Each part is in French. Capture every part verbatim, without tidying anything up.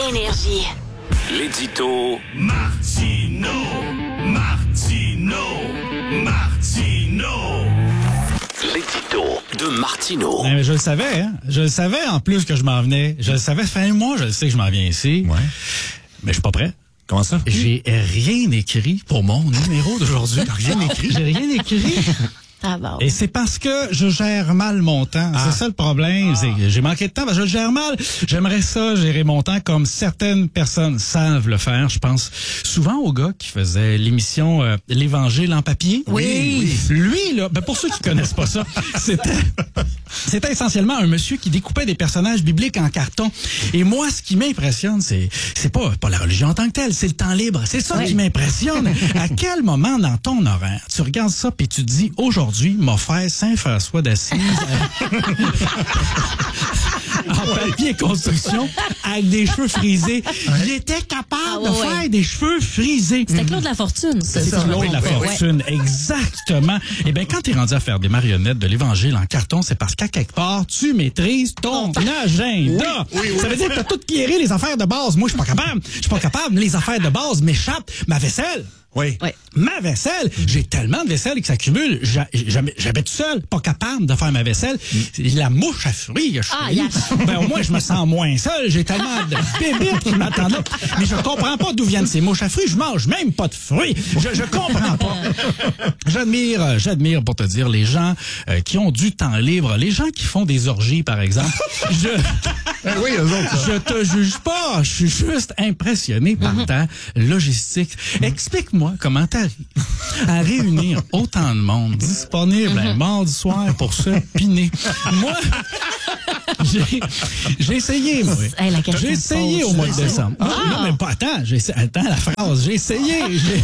Énergie. L'édito Martino, Martino, Martino. L'édito de Martino. Ben, je le savais, hein? Je le savais en plus que je m'en venais. Je le savais, fin mois, je le sais que je m'en viens ici. Ouais. Mais je suis pas prêt. Comment ça? J'ai rien écrit pour mon numéro d'aujourd'hui. Rien écrit? J'ai rien écrit. Ah bon. Et c'est parce que je gère mal mon temps. Ah. C'est ça le problème. Ah. C'est que j'ai manqué de temps parce que je le gère mal. J'aimerais ça, gérer mon temps comme certaines personnes savent le faire. Je pense souvent au gars qui faisait l'émission euh, L'Évangile en papier. Oui. Lui, là, ben pour ceux qui connaissent pas ça, c'était... C'était essentiellement un monsieur qui découpait des personnages bibliques en carton. Et moi, ce qui m'impressionne, c'est c'est pas, pas la religion en tant que telle, c'est le temps libre. C'est ça Oui. qui m'impressionne. À quel moment dans ton horaire, tu regardes ça puis tu te dis, aujourd'hui, m'a fait Saint-François d'Assise en papier construction avec des cheveux frisés. Il était capable Ah, ouais, de ouais. faire des cheveux frisés. C'était Claude Lafortune. C'est ça, Claude oui, la oui. fortune, exactement. Eh bien, quand tu es rendu à faire des marionnettes de l'Évangile en carton, c'est parce qu'à quelque part, tu maîtrises ton agenda. Oui, oui, oui. Ça veut dire que tu as tout guéri les affaires de base. Moi, je suis pas capable. Je suis pas capable. Les affaires de base m'échappent. Ma vaisselle. Oui. Ouais. Ma vaisselle, j'ai tellement de vaisselle qui s'accumule. J'a- J'habite j'habite seul, pas capable de faire ma vaisselle. La mouche à fruits, je Ah, suis. yes. Ben, au moins, je me sens moins seul. J'ai tellement de bébites qui m'attendent là. Mais je comprends pas d'où viennent ces mouches à fruits. Je mange même pas de fruits. Je, je comprends pas. J'admire, euh, j'admire, pour te dire, les gens euh, qui ont du temps libre. Les gens qui font des orgies, par exemple. Je... Ben oui, eux autres. Je te juge pas, je suis juste impressionné par ta logistique. Explique-moi comment t'arrives à réunir autant de monde disponible un mardi soir pour se piner. Moi, j'ai j'ai essayé, moi. Hey, la question J'ai essayé se au pose. mois de décembre. Ah. Non, mais pas, attends, j'ai essa- attends la phrase. J'ai essayé. j'ai-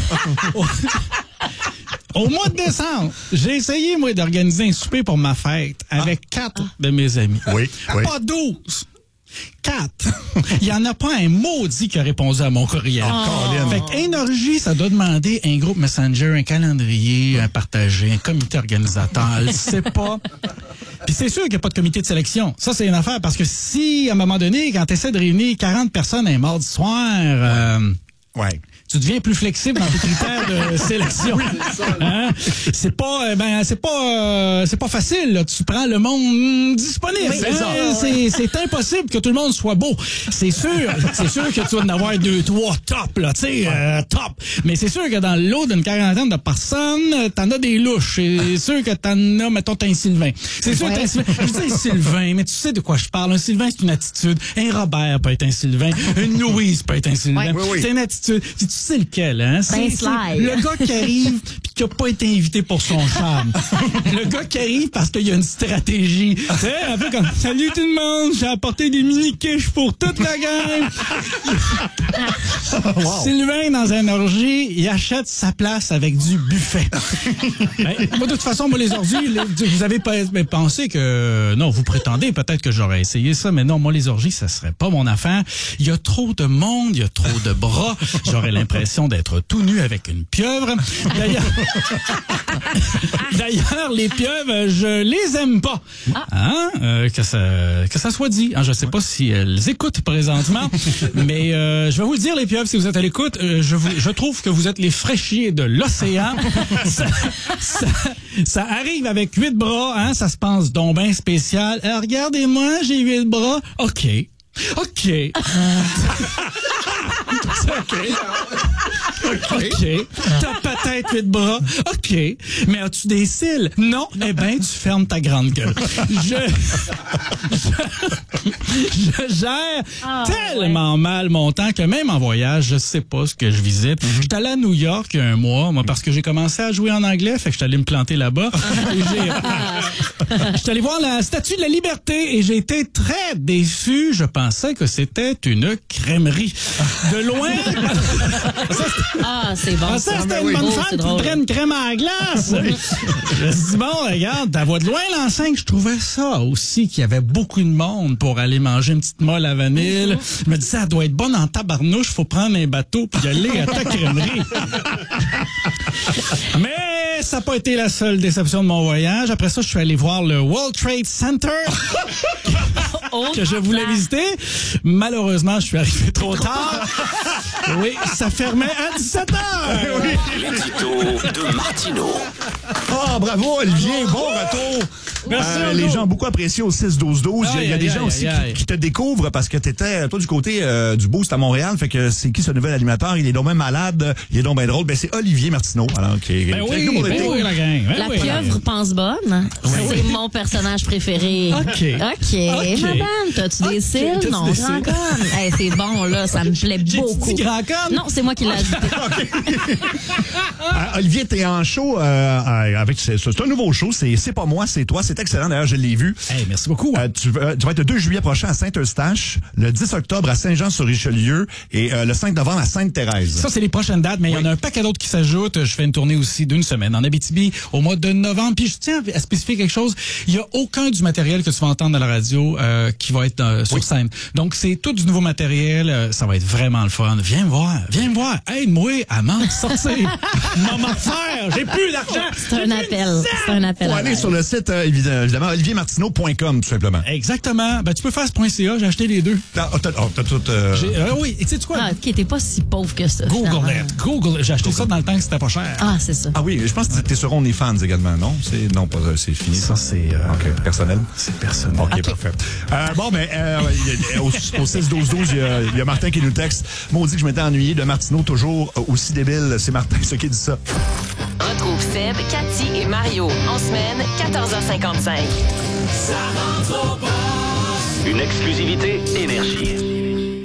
Au mois de décembre, j'ai essayé, moi, d'organiser un souper pour ma fête avec quatre de mes amis. Oui, oui. Pas douze. Quatre. Il n'y en a pas un maudit qui a répondu à mon courriel. Colin. Fait qu'énergie, ça doit demander un groupe Messenger, un calendrier, un partagé, un comité organisateur. Je sais pas. Puis c'est sûr qu'il n'y a pas de comité de sélection. Ça, c'est une affaire parce que si, à un moment donné, quand tu essaies de réunir quarante personnes un mardi soir, euh, Ouais. tu deviens plus flexible dans tes critères de sélection. Hein? C'est pas, euh, ben, c'est pas, euh, c'est pas facile. Là. Tu prends le monde mm, disponible. c'est hein? ça. C'est, c'est impossible que tout le monde soit beau. C'est sûr, c'est sûr que tu vas en avoir deux, trois top, là, tu sais, euh, top. Mais c'est sûr que dans le lot d'une quarantaine de personnes, euh, t'en as des louches. C'est sûr que t'en as, mettons, t'as un Sylvain. C'est sûr que t'as un Sylvain. Je dis un Sylvain, mais tu sais de quoi je parle. Un Sylvain, c'est une attitude. Un Robert peut être un Sylvain. Une Louise peut être un Sylvain. Ouais. Oui, oui. C'est une attitude. Tu tu sais lequel, hein? C'est, Ben c'est Sly. le gars qui arrive puis qui a pas été invité pour son charme. Le gars qui arrive parce qu'il y a une stratégie. Tu sais, un peu comme, salut tout le monde, j'ai apporté des mini-quiches pour toute la gang. Wow. Sylvain, dans un orgie, il achète sa place avec du buffet. Ben, moi, de toute façon, moi, les orgies, les- vous avez pas mais pensé que... Non, vous prétendez peut-être que j'aurais essayé ça, mais non, moi, les orgies, ça serait pas mon affaire. Il y a trop de monde, il y a trop de bras. J'aurais l'impression d'être tout nu avec une pieuvre. D'ailleurs, D'ailleurs, les pieuvres, je les aime pas. Hein? Euh, que ça que ça soit dit. Hein, je sais pas si elles écoutent présentement, mais euh, je vais vous le dire, les pieuvres, si vous êtes à l'écoute, euh, je vous, je trouve que vous êtes les fraîchiers de l'océan. ça, ça, ça arrive avec huit bras, hein, ça se pense donc ben spécial. Euh, regardez-moi, j'ai huit bras. OK. OK. OK. OK. T'as peut-être huit bras. OK. Mais as-tu des cils? Non. Eh bien, tu fermes ta grande gueule. Je, je, je gère Ah, tellement mal mon temps que même en voyage, je sais pas ce que je visite. J'étais allé à New York il y a un mois, moi, parce que j'ai commencé à jouer en anglais, fait que j'étais allé me planter là-bas. Et j'ai- J'étais allé voir la Statue de la Liberté et j'ai été très déçu. Je pensais que c'était une crèmerie. De loin... Ah, c'est bon. Ah, ça, ça. c'était Oui. une bonne Oh, femme c'est qui drôle. prenne une crème à la glace. Je me suis dit, bon, regarde, ta voix de loin, l'enceinte, je trouvais ça aussi, qu'il y avait beaucoup de monde pour pour aller manger une petite molle à vanille. Je me disais, elle doit être bonne en tabarnouche, faut prendre un bateau puis y aller à ta crèmerie. Mais ça n'a pas été la seule déception de mon voyage. Après ça, je suis allé voir le World Trade Center que je voulais visiter. Malheureusement, je suis arrivé trop tard. Oui, ça fermait à dix-sept heures. L'édito de Martineau. Ah, bravo, Olivier. Bon retour. Merci, Euh, Hugo. les gens ont beaucoup apprécié au six douze douze. Il y a, il y a Aïe, des aïe, gens aïe, aussi aïe, qui, aïe. qui te découvrent parce que t'étais, toi, du côté euh, du Boost à Montréal. Fait que c'est qui ce nouvel animateur? Il est donc même malade. Il est donc bien drôle. Ben, c'est Olivier Martineau. Alors, qui est, Ben qui est oui, avec nous pour ben l'été. oui, la gang. Ben La oui. pieuvre pense bonne. C'est mon personnage préféré. OK. OK. OK. Madame, t'as-tu OK, des cils? t'as-tu Non, des grand cils? conne. Hey, c'est bon, là. Ça me plaît J'ai-tu beaucoup. dit grand conne? Non, c'est moi qui l'ai ajouté. Ah, Olivier, t'es en show euh, euh, avec c'est, c'est un nouveau show, c'est c'est pas moi, c'est toi, c'est excellent. D'ailleurs, je l'ai vu. Hey, merci beaucoup. Euh, tu, vas- tu vas être le deux juillet prochain à Saint-Eustache, le dix octobre à Saint-Jean-sur-Richelieu et euh, le cinq novembre à Sainte-Thérèse. Ça, c'est les prochaines dates, mais il y en a un paquet d'autres qui s'ajoutent. Je fais une tournée aussi d'une semaine en Abitibi au mois de novembre. Puis je tiens à spécifier quelque chose. Il y a aucun du matériel que tu vas entendre à la radio euh, qui va être euh, sur Oui. scène. Donc, c'est tout du nouveau matériel. Euh, ça va être vraiment le fun. Viens me voir. Viens me voir. Aide-moi à m'en sortir. Maman faire. J'ai plus d'argent. C'est un appel. C'est un appel. Faut à aller l'aide. sur le site, euh, évidemment, évidemment olivier martineau point com, tout simplement. Exactement. Ben, tu peux faire ce point .ca. J'ai acheté les deux. T'as, oh, t'as, oh, t'as tout... euh, J'ai- euh, oui. Et tu sais quoi? Ah, OK, t'es pas si pauvre que ça. Google finalement. it. Google. J'ai acheté ça dans le temps que c'était pas cher. Ah, c'est ça. Ah oui, je pense que t'es sur OnlyFans également, non? C'est, non, pas, euh, c'est fini. Ça, c'est... euh, OK, personnel. C'est personnel. OK, parfait. Euh, bon, ben, euh, il y a- au, au six douze douze, il y, a, il y a Martin qui nous texte. Maudit que je m'étais ennuyé de Martineau, toujours aussi débile. C'est Martin, ce qui dit ça. Retrouve Seb, Cathy et Mario en semaine, quatorze heures cinquante-cinq. Une exclusivité Énergie.